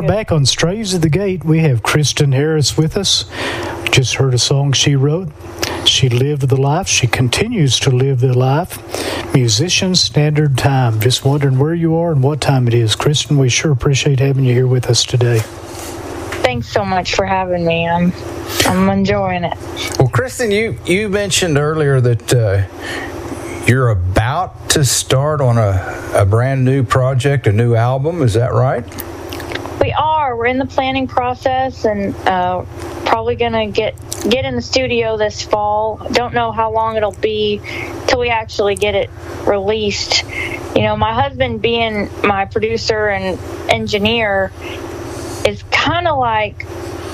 are back on Strays at the Gate. We have Kristen Harris with us. Just heard a song she wrote. She lived the life. She continues to live the life. Musician Standard Time. Just wondering where you are and what time it is. Kristen, we sure appreciate having you here with us today. Thanks so much for having me. I'm enjoying it. Well, Kristen, you mentioned earlier that you're about to start on a brand new project, a new album. Is that right? We are. We're in the planning process and probably going to get in the studio this fall. Don't know how long it'll be till we actually get it released. You know, my husband being my producer and engineer is kind of like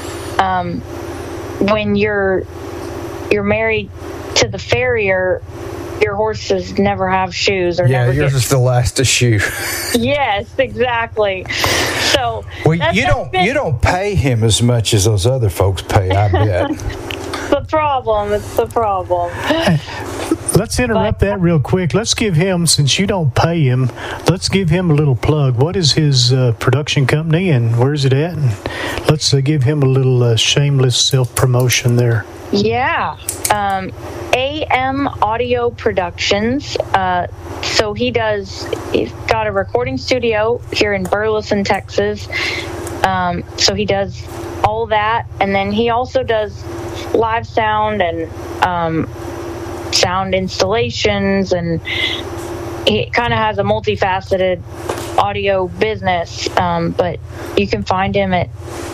when you're married to the farrier. Your horses never have shoes, or never yours is the last to shoe. Yes, exactly. So, well, you don't pay him as much as those other folks pay, I bet. It's the problem. Let's interrupt that real quick. Let's give him, since you don't pay him, let's give him a little plug. What is his production company and where's it at? And let's give him a little shameless self-promotion there. Yeah. AM Audio Productions. So he's got a recording studio here in Burleson, Texas. So he does all that. And then he also does live sound and sound installations. And he kind of has a multifaceted audio business. But you can find him at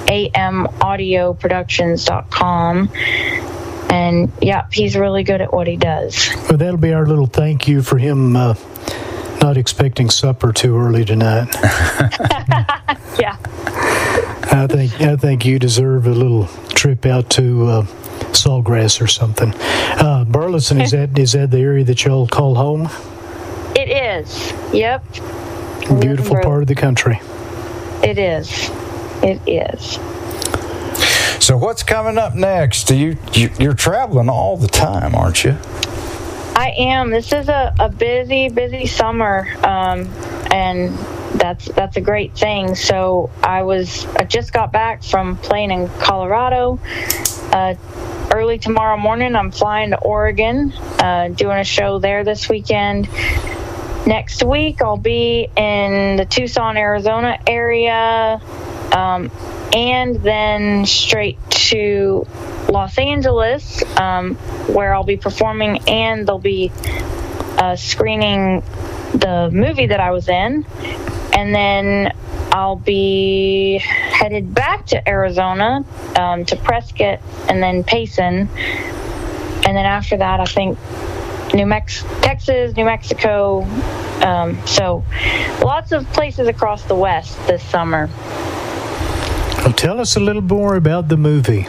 amaudioproductions.com. And yeah, he's really good at what he does. Well, that'll be our little thank you for him not expecting supper too early tonight. Yeah. I think you deserve a little trip out to Sawgrass or something. Burleson, is that the area that y'all call home? It is. Yep. Beautiful part of the country. It is. It is. So what's coming up next? You're traveling all the time, aren't you? I am. This is a busy summer, and that's a great thing. So I just got back from playing in Colorado. Early tomorrow morning, I'm flying to Oregon, doing a show there this weekend. Next week, I'll be in the Tucson, Arizona area. And then straight to Los Angeles, where I'll be performing, and they'll be screening the movie that I was in. And then I'll be headed back to Arizona, to Prescott, and then Payson. And then after that, I think Texas, New Mexico. So lots of places across the West this summer. Well, tell us a little more about the movie.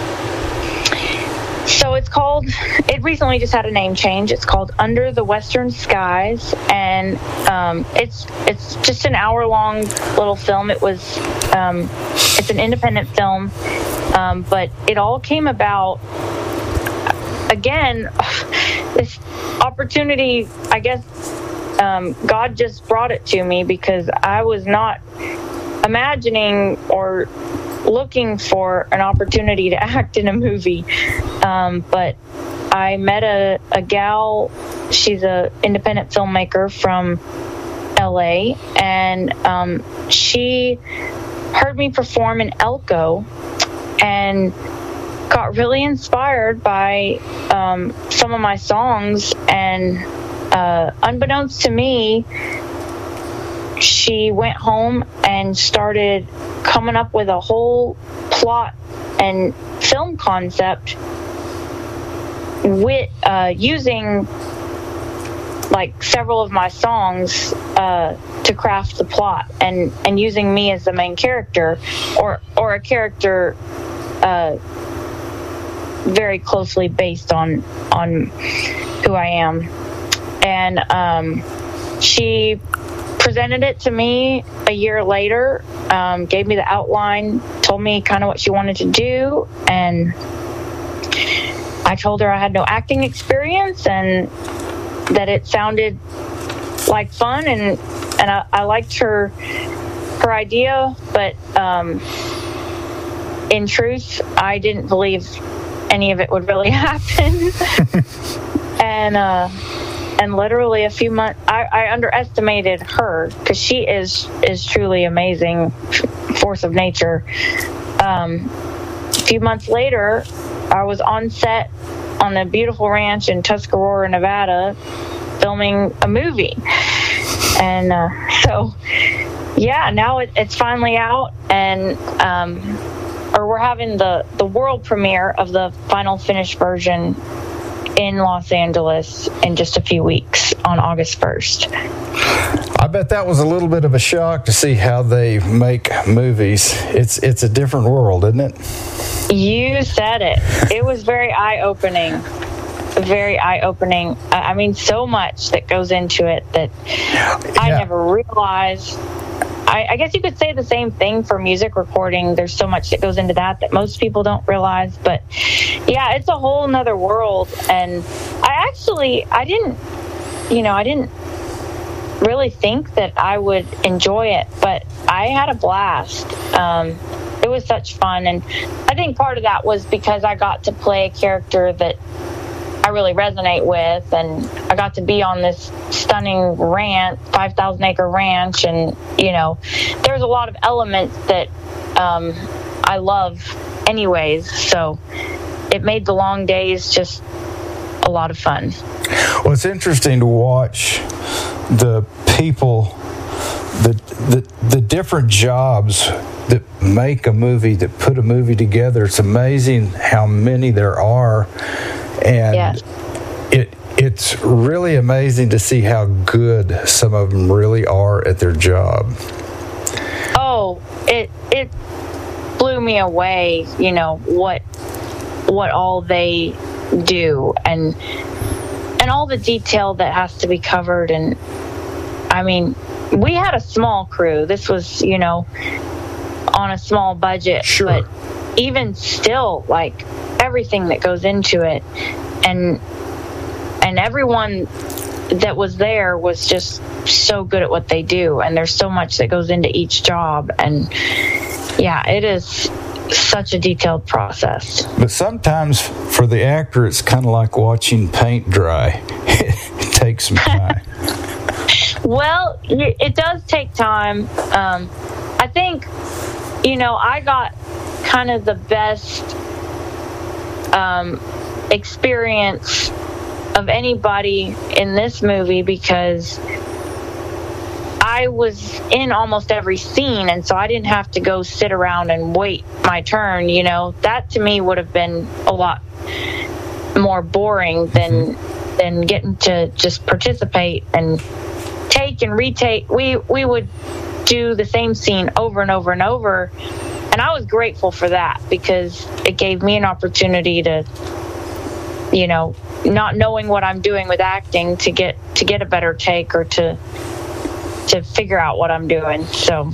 So it recently just had a name change. It's called Under the Western Skies, and it's just an hour-long little film. It's an independent film, but it all came about, again, this opportunity, I guess God just brought it to me because I was not imagining or looking for an opportunity to act in a movie, but I met a gal. She's an independent filmmaker from LA, and she heard me perform in Elko and got really inspired by some of my songs, and unbeknownst to me, she went home and started coming up with a whole plot and film concept with using like several of my songs to craft the plot, and using me as the main character, or a character very closely based on who I am. And she presented it to me a year later, gave me the outline, told me kind of what she wanted to do, and I told her I had no acting experience and that it sounded like fun, and I liked her her idea, but in truth, I didn't believe any of it would really happen. And literally a few months, I underestimated her, because she is truly amazing force of nature. A few months later, I was on set on a beautiful ranch in Tuscarora, Nevada, filming a movie. And so, yeah, now it's finally out, and or we're having the world premiere of the final finished version in Los Angeles in just a few weeks on August 1st. I bet that was a little bit of a shock to see how they make movies. It's a different world, isn't it? You said it. It was very eye-opening. Very eye-opening. I mean, so much that goes into it that I never realized. I guess you could say the same thing for music recording. There's so much that goes into that most people don't realize. But yeah, it's a whole nother world. And I didn't really think that I would enjoy it, but I had a blast. It was such fun. And I think part of that was because I got to play a character that I really resonate with, and I got to be on this stunning ranch, 5,000-acre ranch, and there's a lot of elements that I love anyways, so it made the long days just a lot of fun. Well, it's interesting to watch the people, the different jobs that make a movie, that put a movie together. It's amazing how many there are. And it's really amazing to see how good some of them really are at their job. Oh, it blew me away, what all they do, and all the detail that has to be covered. And I mean, we had a small crew. This was, on a small budget. Sure. But even still, like, everything that goes into it, and everyone that was there was just so good at what they do, and there's so much that goes into each job, and yeah, it is such a detailed process. But sometimes for the actor, it's kind of like watching paint dry. It takes some time. Well, it does take time. I think, I got kind of the best experience of anybody in this movie, because I was in almost every scene, and so I didn't have to go sit around and wait my turn. That to me would have been a lot more boring than getting to just participate and take and retake. We would do the same scene over and over and over, and I was grateful for that, because it gave me an opportunity to, not knowing what I'm doing with acting, to get a better take, or to figure out what I'm doing. So,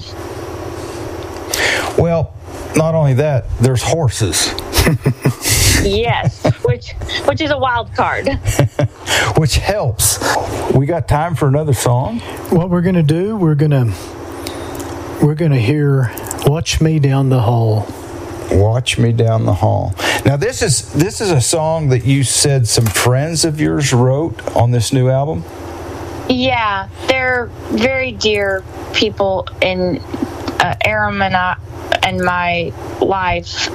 well, not only that, there's horses. Yes, which is a wild card. Which helps. We got time for another song? What we're going to do, we're going to hear Watch Me Down the Hall. Watch Me Down the Hall. Now, this is a song that you said some friends of yours wrote on this new album? Yeah, they're very dear people in Aram and my life.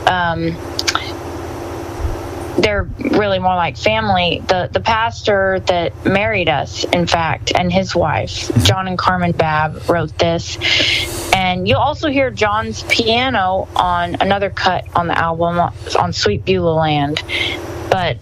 They're really more like family. The pastor that married us, in fact, and his wife, John and Carmen Babb, wrote this. And you'll also hear John's piano on another cut on the album, on Sweet Beulah Land. But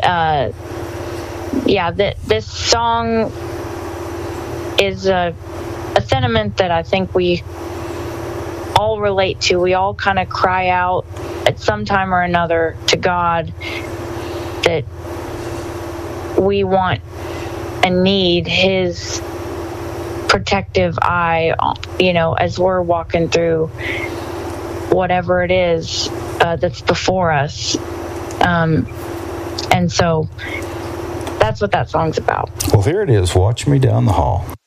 this song is a sentiment that I think we all relate to. We all kind of cry out at some time or another to God that we want and need His protective eye, as we're walking through whatever it is that's before us. And so that's what that song's about. Well, here it is, Watch Me Down the Hall.